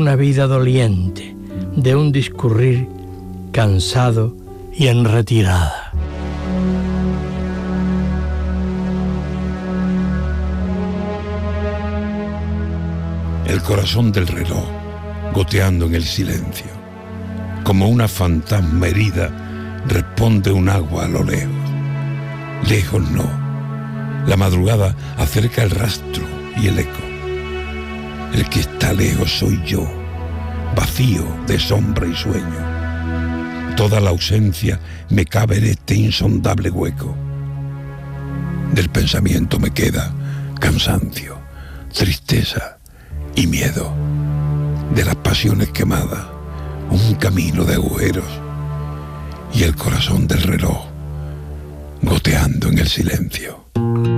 una vida doliente, de un discurrir cansado y en retirada. El corazón del reloj goteando en el silencio, como una fantasma herida responde un agua a lo lejos. Lejos no, la madrugada acerca el rastro y el eco. El que está lejos soy yo, vacío de sombra y sueño. Toda la ausencia me cabe en este insondable hueco. Del pensamiento me queda cansancio, tristeza y miedo. De las pasiones quemadas, un camino de agujeros y el corazón del reloj goteando en el silencio.